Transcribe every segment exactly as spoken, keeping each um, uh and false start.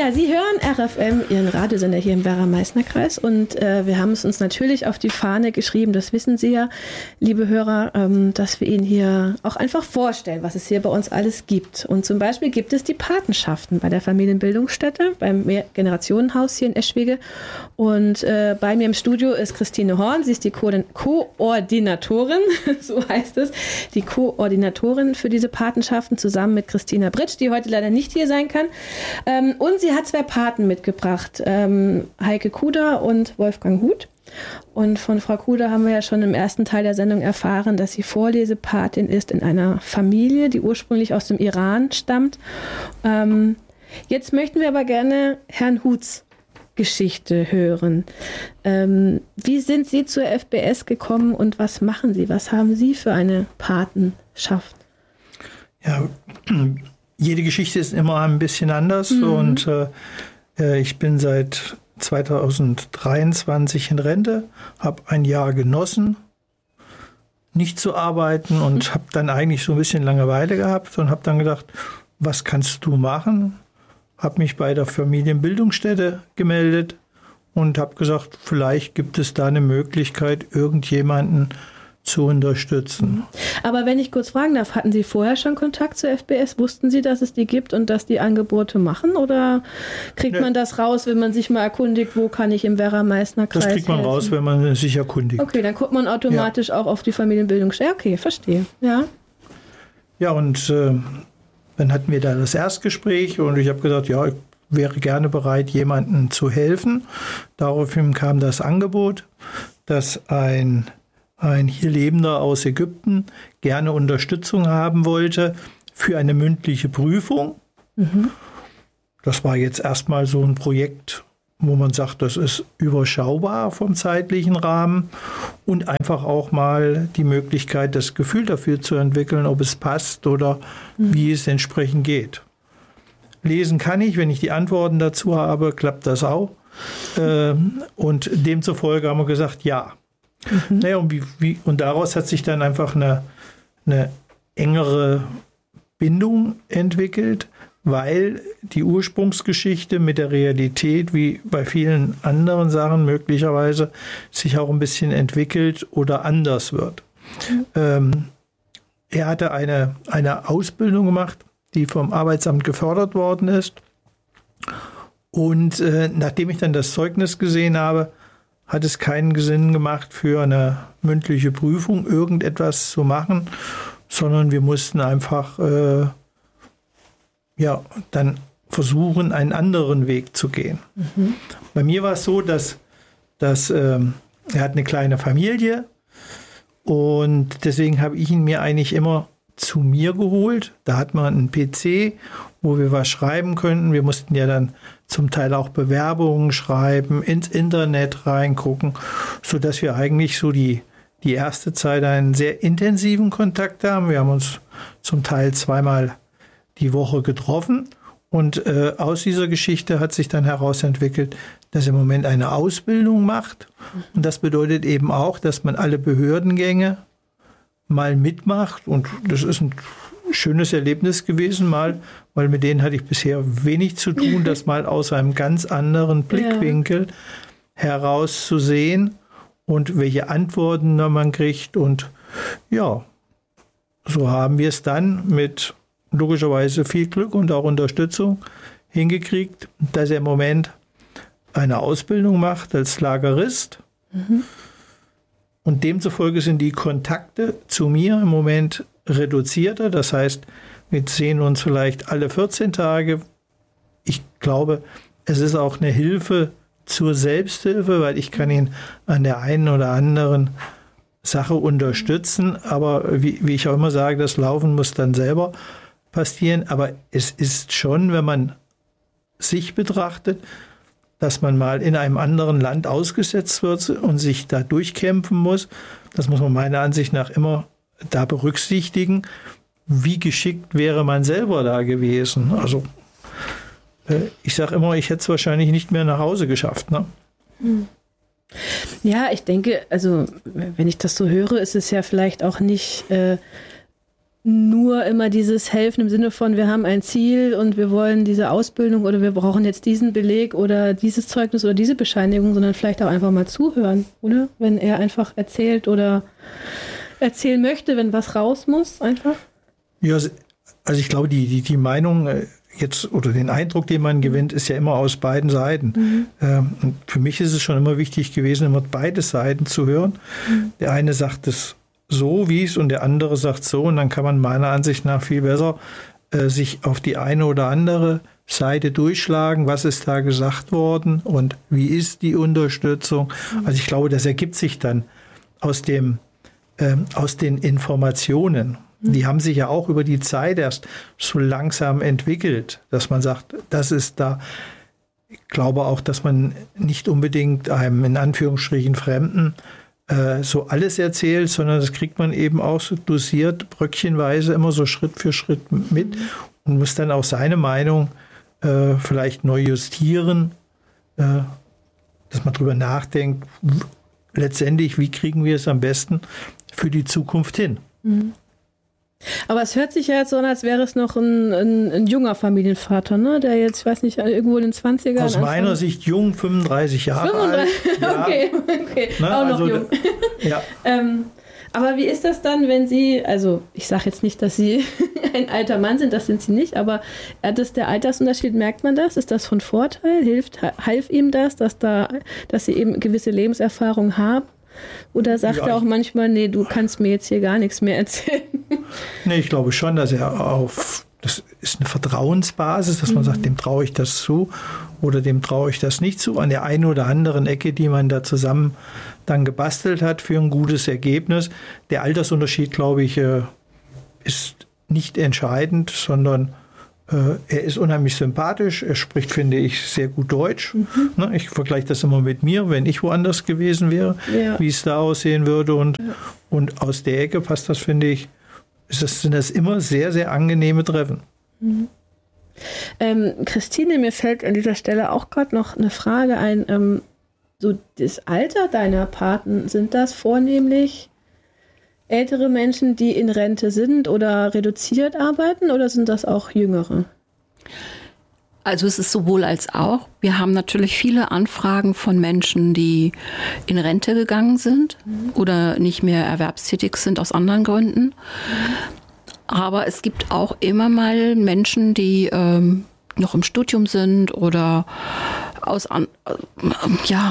Ja, Sie hören R F M, Ihren Radiosender hier im Werra-Meißner-Kreis, und äh, wir haben es uns natürlich auf die Fahne geschrieben, das wissen Sie ja, liebe Hörer, ähm, dass wir Ihnen hier auch einfach vorstellen, was es hier bei uns alles gibt. Und zum Beispiel gibt es die Patenschaften bei der Familienbildungsstätte, beim Mehrgenerationenhaus hier in Eschwege. Und äh, bei mir im Studio ist Christine Horn, sie ist die Ko- Koordinatorin, so heißt es, die Koordinatorin für diese Patenschaften, zusammen mit Christina Britsch, die heute leider nicht hier sein kann. Ähm, und sie hat zwei Paten mitgebracht, ähm, Heike Kuder und Wolfgang Huth. Und von Frau Kuder haben wir ja schon im ersten Teil der Sendung erfahren, dass sie Vorlesepatin ist in einer Familie, die ursprünglich aus dem Iran stammt. Ähm, jetzt möchten wir aber gerne Herrn Huths Geschichte hören. Ähm, wie sind Sie zur F B S gekommen und was machen Sie? Was haben Sie für eine Patenschaft? Ja, jede Geschichte ist immer ein bisschen anders, mhm. und äh, ich bin seit zweitausenddreiundzwanzig in Rente, habe ein Jahr genossen, nicht zu arbeiten, und mhm. habe dann eigentlich so ein bisschen Langeweile gehabt und habe dann gedacht, was kannst du machen? Habe mich bei der Familienbildungsstätte gemeldet und habe gesagt, vielleicht gibt es da eine Möglichkeit, irgendjemanden zu unterstützen. Aber wenn ich kurz fragen darf, hatten Sie vorher schon Kontakt zur F B S? Wussten Sie, dass es die gibt und dass die Angebote machen? Oder kriegt ne. man das raus, wenn man sich mal erkundigt, wo kann ich im Werra-Meißner-Kreis Das kriegt man helfen? raus, wenn man sich erkundigt. Okay, dann guckt man automatisch ja. auch auf die Familienbildungsstelle. Okay, verstehe. Ja, ja und äh, dann hatten wir da das Erstgespräch und ich habe gesagt, ja, ich wäre gerne bereit, jemandem zu helfen. Daraufhin kam das Angebot, dass ein ein hier Lebender aus Ägypten gerne Unterstützung haben wollte für eine mündliche Prüfung. Mhm. Das war jetzt erstmal so ein Projekt, wo man sagt, das ist überschaubar vom zeitlichen Rahmen und einfach auch mal die Möglichkeit, das Gefühl dafür zu entwickeln, ob es passt oder mhm. wie es entsprechend geht. Lesen kann ich, wenn ich die Antworten dazu habe, klappt das auch. Und demzufolge haben wir gesagt, ja. Mhm. Naja, und, wie, wie, und daraus hat sich dann einfach eine, eine engere Bindung entwickelt, weil die Ursprungsgeschichte mit der Realität, wie bei vielen anderen Sachen möglicherweise, sich auch ein bisschen entwickelt oder anders wird. Mhm. Ähm, er hatte eine, eine Ausbildung gemacht, die vom Arbeitsamt gefördert worden ist. Und äh, nachdem ich dann das Zeugnis gesehen habe, hat es keinen Sinn gemacht, für eine mündliche Prüfung irgendetwas zu machen, sondern wir mussten einfach äh, ja, dann versuchen, einen anderen Weg zu gehen. Mhm. Bei mir war es so, dass, dass ähm, er hat eine kleine Familie und deswegen habe ich ihn mir eigentlich immer zu mir geholt. Da hat man einen P C, wo wir was schreiben könnten. Wir mussten ja dann zum Teil auch Bewerbungen schreiben, ins Internet reingucken, sodass wir eigentlich so die, die erste Zeit einen sehr intensiven Kontakt haben. Wir haben uns zum Teil zweimal die Woche getroffen und äh, aus dieser Geschichte hat sich dann herausentwickelt, dass er im Moment eine Ausbildung macht. Und das bedeutet eben auch, dass man alle Behördengänge mal mitmacht und das ist ein schönes Erlebnis gewesen mal, weil mit denen hatte ich bisher wenig zu tun, das mal aus einem ganz anderen Blickwinkel ja. herauszusehen und welche Antworten man kriegt. Und ja, so haben wir es dann mit logischerweise viel Glück und auch Unterstützung hingekriegt, dass er im Moment eine Ausbildung macht als Lagerist. Mhm. Und demzufolge sind die Kontakte zu mir im Moment reduzierter. Das heißt, wir sehen uns vielleicht alle vierzehn Tage. Ich glaube, es ist auch eine Hilfe zur Selbsthilfe, weil ich kann ihn an der einen oder anderen Sache unterstützen. Aber wie, wie ich auch immer sage, das Laufen muss dann selber passieren. Aber es ist schon, wenn man sich betrachtet, dass man mal in einem anderen Land ausgesetzt wird und sich da durchkämpfen muss. Das muss man meiner Ansicht nach immer da berücksichtigen. Wie geschickt wäre man selber da gewesen? Also ich sage immer, ich hätte es wahrscheinlich nicht mehr nach Hause geschafft. Ne? Ja, ich denke, also wenn ich das so höre, ist es ja vielleicht auch nicht äh, nur immer dieses Helfen im Sinne von, wir haben ein Ziel und wir wollen diese Ausbildung oder wir brauchen jetzt diesen Beleg oder dieses Zeugnis oder diese Bescheinigung, sondern vielleicht auch einfach mal zuhören, oder? Wenn er einfach erzählt oder erzählen möchte, wenn was raus muss, einfach. Ja, also ich glaube, die, die, die Meinung jetzt oder den Eindruck, den man gewinnt, ist ja immer aus beiden Seiten. Mhm. Ähm, und für mich ist es schon immer wichtig gewesen, immer beide Seiten zu hören. Mhm. Der eine sagt es so, wie es, und der andere sagt so, und dann kann man meiner Ansicht nach viel besser äh, sich auf die eine oder andere Seite durchschlagen, was ist da gesagt worden und wie ist die Unterstützung. Mhm. Also ich glaube, das ergibt sich dann aus dem äh, aus den Informationen. Mhm. Die haben sich ja auch über die Zeit erst so langsam entwickelt, dass man sagt, das ist da. Ich glaube auch, dass man nicht unbedingt einem in Anführungsstrichen Fremden so alles erzählt, sondern das kriegt man eben auch so dosiert, bröckchenweise, immer so Schritt für Schritt mit mhm. und muss dann auch seine Meinung äh, vielleicht neu justieren, äh, dass man drüber nachdenkt, letztendlich, wie kriegen wir es am besten für die Zukunft hin. Mhm. Aber es hört sich ja jetzt so an, als wäre es noch ein, ein, ein junger Familienvater, ne? Der jetzt, ich weiß nicht, irgendwo in den zwanzigern... Aus meiner Sicht jung, fünfunddreißig Jahre fünfunddreißig alt. Ja. Okay, okay. Ne? Auch noch also, jung. Ja. ähm, aber wie ist das dann, wenn Sie, also ich sage jetzt nicht, dass Sie ein alter Mann sind, das sind Sie nicht, aber das, der Altersunterschied, merkt man das? Ist das von Vorteil? Hilft, half ihm das, dass, da, dass Sie eben gewisse Lebenserfahrung haben? Oder sagt ja, er auch manchmal, nee, du kannst mir jetzt hier gar nichts mehr erzählen? Nee, ich glaube schon, dass er auf, das ist eine Vertrauensbasis, dass man mhm. sagt, dem traue ich das zu oder dem traue ich das nicht zu. An der einen oder anderen Ecke, die man da zusammen dann gebastelt hat für ein gutes Ergebnis. Der Altersunterschied, glaube ich, ist nicht entscheidend, sondern er ist unheimlich sympathisch, er spricht, finde ich, sehr gut Deutsch. Mhm. Ich vergleiche das immer mit mir, wenn ich woanders gewesen wäre, ja. wie es da aussehen würde. Und, ja. und aus der Ecke passt das, finde ich, ist das, sind das immer sehr, sehr angenehme Treffen. Mhm. Ähm, Christine, mir fällt an dieser Stelle auch gerade noch eine Frage ein. Ähm, so das Alter deiner Paten, sind das vornehmlich ältere Menschen, die in Rente sind oder reduziert arbeiten, oder sind das auch Jüngere? Also es ist sowohl als auch. Wir haben natürlich viele Anfragen von Menschen, die in Rente gegangen sind mhm. oder nicht mehr erwerbstätig sind aus anderen Gründen. Mhm. Aber es gibt auch immer mal Menschen, die ähm, noch im Studium sind oder aus an, äh, ja.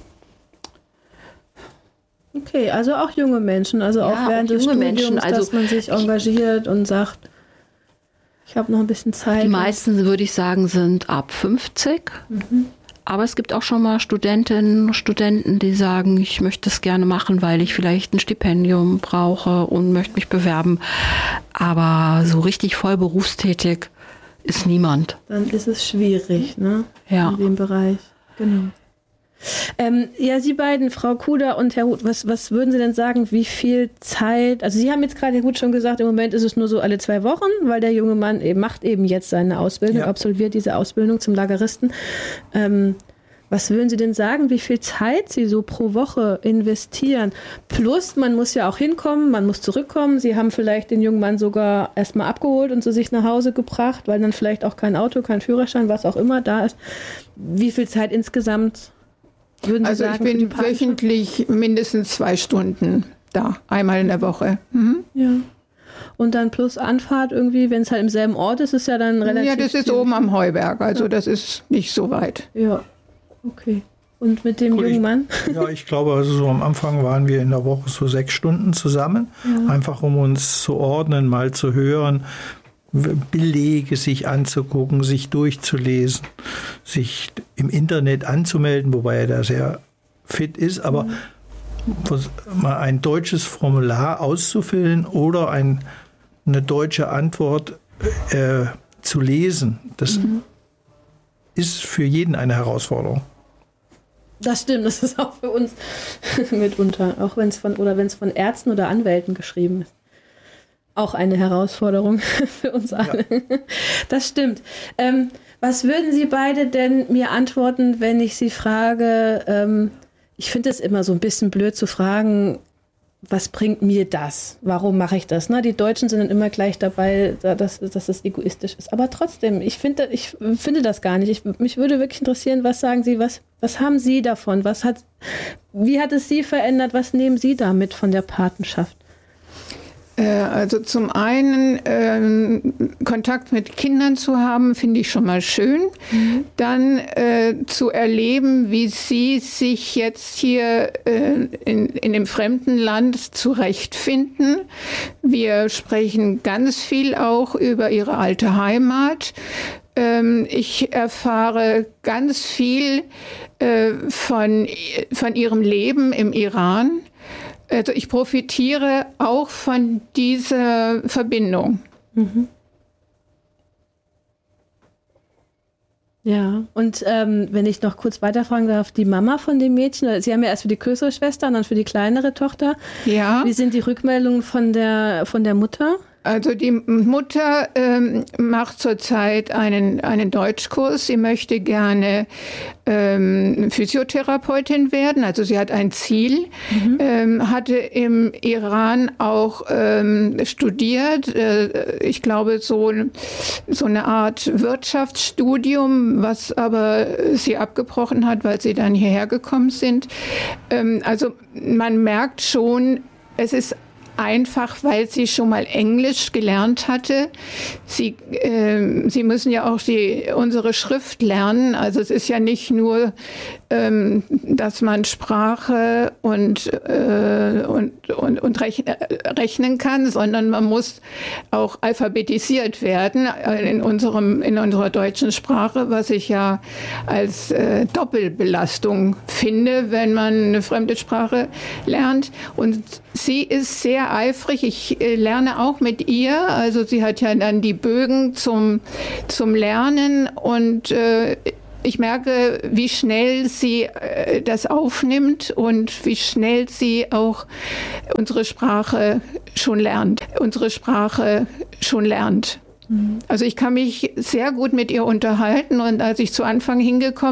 Okay, also auch junge Menschen, also ja, auch während auch des Studiums, Menschen, also dass man sich engagiert und sagt, ich habe noch ein bisschen Zeit. Die meisten, würde ich sagen, sind ab fünfzig. Mhm. Aber es gibt auch schon mal Studentinnen, Studenten, die sagen, ich möchte es gerne machen, weil ich vielleicht ein Stipendium brauche und möchte mich bewerben. Aber so richtig voll berufstätig ist niemand. Dann ist es schwierig, ne? Ja. In dem Bereich. Genau. Ähm, ja, Sie beiden, Frau Kuder und Herr Huth, was, was würden Sie denn sagen, wie viel Zeit, also Sie haben jetzt gerade, Herr Huth, schon gesagt, im Moment ist es nur so alle zwei Wochen, weil der junge Mann eben macht eben jetzt seine Ausbildung, ja. absolviert diese Ausbildung zum Lageristen. Ähm, was würden Sie denn sagen, wie viel Zeit Sie so pro Woche investieren? Plus, man muss ja auch hinkommen, man muss zurückkommen. Sie haben vielleicht den jungen Mann sogar erstmal abgeholt und zu sich nach Hause gebracht, weil dann vielleicht auch kein Auto, kein Führerschein, was auch immer da ist. Wie viel Zeit insgesamt? Würden Sie also sagen, ich bin wöchentlich mindestens zwei Stunden da, einmal in der Woche. Mhm. Ja. Und dann plus Anfahrt irgendwie, wenn es halt im selben Ort ist, ist ja dann relativ... Ja, das ist oben am Heuberg, also ja. das ist nicht so weit. Ja, okay. Und mit dem jungen Mann? Ja, ich glaube, also so am Anfang waren wir in der Woche so sechs Stunden zusammen, ja. einfach um uns zu ordnen, mal zu hören, Belege sich anzugucken, sich durchzulesen, sich im Internet anzumelden, wobei er da sehr fit ist, aber mhm. mal ein deutsches Formular auszufüllen oder ein, eine deutsche Antwort äh, zu lesen, das mhm. ist für jeden eine Herausforderung. Das stimmt, das ist auch für uns mitunter, auch wenn es von oder wenn es von Ärzten oder Anwälten geschrieben ist. Auch eine Herausforderung für uns alle. Ja. Das stimmt. Ähm, was würden Sie beide denn mir antworten, wenn ich Sie frage, ähm, ich finde es immer so ein bisschen blöd zu fragen, was bringt mir das? Warum mache ich das? Na, die Deutschen sind dann immer gleich dabei, dass, dass das egoistisch ist. Aber trotzdem, ich finde, ich finde das gar nicht. Ich, mich würde wirklich interessieren, was sagen Sie, was, was haben Sie davon? Was hat, wie hat es Sie verändert? Was nehmen Sie damit von der Patenschaft? Also zum einen äh, Kontakt mit Kindern zu haben, finde ich schon mal schön. Mhm. Dann äh, zu erleben, wie sie sich jetzt hier äh, in, in dem fremden Land zurechtfinden. Wir sprechen ganz viel auch über ihre alte Heimat. Ähm, ich erfahre ganz viel äh, von, von ihrem Leben im Iran. Also ich profitiere auch von dieser Verbindung. Mhm. Ja, und ähm, wenn ich noch kurz weiterfragen darf, die Mama von dem Mädchen, Sie haben ja erst für die größere Schwester und dann für die kleinere Tochter. Ja. Wie sind die Rückmeldungen von der, von der Mutter? Also die Mutter ähm, macht zurzeit einen, einen Deutschkurs. Sie möchte gerne ähm, Physiotherapeutin werden. Also sie hat ein Ziel. Mhm. Ähm, hatte im Iran auch ähm, studiert. Äh, ich glaube, so, so eine Art Wirtschaftsstudium, was aber sie abgebrochen hat, weil sie dann hierher gekommen sind. Ähm, also man merkt schon, es ist einfach, weil sie schon mal Englisch gelernt hatte. Sie, äh, sie müssen ja auch die, unsere Schrift lernen. Also es ist ja nicht nur, ähm, dass man Sprache und, äh, und, und, und rechne, rechnen kann, sondern man muss auch alphabetisiert werden in, unserem, in unserer deutschen Sprache, was ich ja als äh, Doppelbelastung finde, wenn man eine fremde Sprache lernt. Und sie ist sehr eifrig. Ich äh, lerne auch mit ihr. Also sie hat ja dann die Bögen zum, zum Lernen und äh, ich merke, wie schnell sie äh, das aufnimmt und wie schnell sie auch unsere Sprache schon lernt. Unsere Sprache schon lernt. Mhm. Also ich kann mich sehr gut mit ihr unterhalten und als ich zu Anfang hingekommen